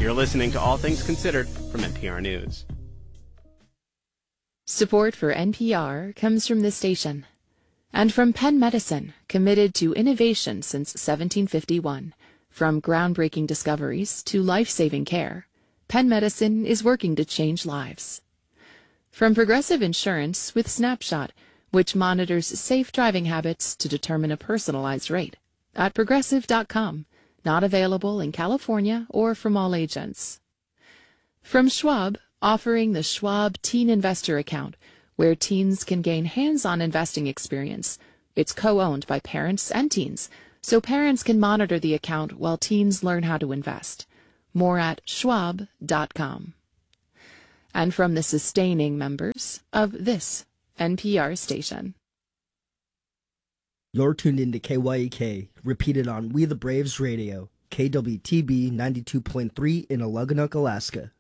You're listening to All Things Considered from NPR News. Support for NPR comes from this station and from Penn Medicine, committed to innovation since 1751. From groundbreaking discoveries to life-saving care, Penn Medicine is working to change lives. From Progressive Insurance with Snapshot, which monitors safe driving habits to determine a personalized rate, at Progressive.com. Not available in California or from all agents. From Schwab, offering the Schwab Teen Investor Account, where teens can gain hands-on investing experience. It's co-owned by parents and teens, so parents can monitor the account while teens learn how to invest. More at schwab.com. And from the sustaining members of this NPR station. You're tuned into KYEK, repeated on We the Braves Radio, KWTB 92.3 in Algonac, Alaska.